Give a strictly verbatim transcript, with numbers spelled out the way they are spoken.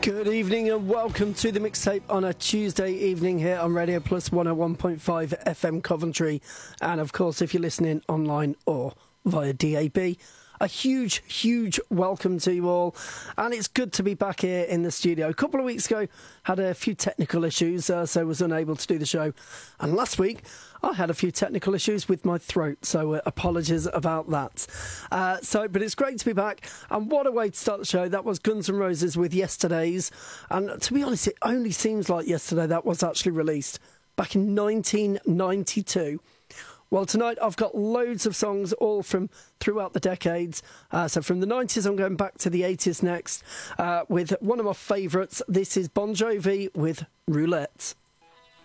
Good evening and welcome to the mixtape on a Tuesday evening here on Radio Plus one oh one point five F M Coventry, and of course if you're listening online or via D A B, a huge, huge welcome to you all, and it's good to be back here in the studio. A couple of weeks ago, had a few technical issues, uh, so was unable to do the show, and last week I had a few technical issues with my throat, so uh, apologies about that. Uh, so, but it's great to be back, and what a way to start the show. That was Guns N' Roses with Yesterday's, and to be honest, it only seems like yesterday that was actually released, back in nineteen ninety-two. Well, tonight I've got loads of songs, all from throughout the decades. Uh, so from the nineties, I'm going back to the eighties next, uh, with one of my favourites. This is Bon Jovi with Roulette.